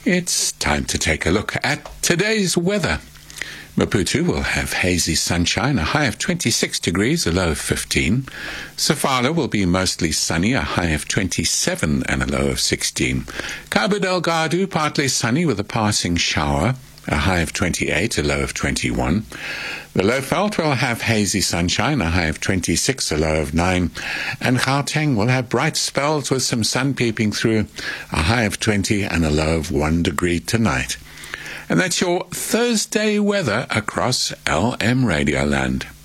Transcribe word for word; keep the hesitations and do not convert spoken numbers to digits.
It's time to take a look at today's weather. Maputo will have hazy sunshine, a high of twenty-six degrees, a low of fifteen. Sofala will be mostly sunny, a high of twenty-seven and a low of sixteen. Cabo Delgado, partly sunny with a passing shower, a high of twenty-eight, a low of twenty-one. The Lowveld will have hazy sunshine, a high of twenty-six, a low of nine. And Gauteng will have bright spells with some sun peeping through, a high of twenty and a low of one degree tonight. And that's your Thursday weather across L M Radio Land.